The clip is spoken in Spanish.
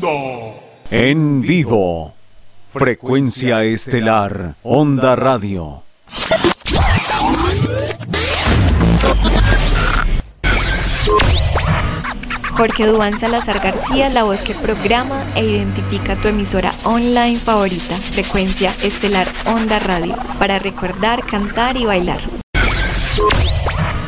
En vivo. Frecuencia Estelar, Onda Radio. Jorge Duván Salazar García, la voz que programa e identifica tu emisora online favorita, Frecuencia Estelar Onda Radio, para recordar, cantar y bailar.